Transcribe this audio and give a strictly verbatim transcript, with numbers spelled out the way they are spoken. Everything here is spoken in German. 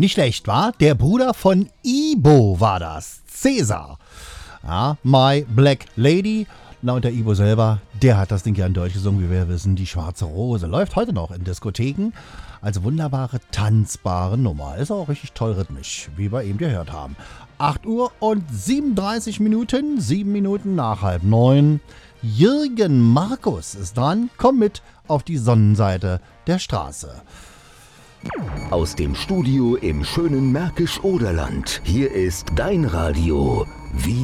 Nicht schlecht, war? Der Bruder von Ibo war das. Cäsar. Ja, My Black Lady. Na, und der Ibo selber, der hat das Ding ja in Deutsch gesungen, wie wir wissen. Die Schwarze Rose läuft heute noch in Diskotheken als wunderbare, tanzbare Nummer. Ist auch richtig toll rhythmisch, wie wir eben gehört haben. acht Uhr und siebenunddreißig Minuten, sieben Minuten nach halb neun. Jürgen Markus ist dran. Komm mit auf die Sonnenseite der Straße. Aus dem Studio im schönen Märkisch-Oderland. Hier ist dein Radio. Wie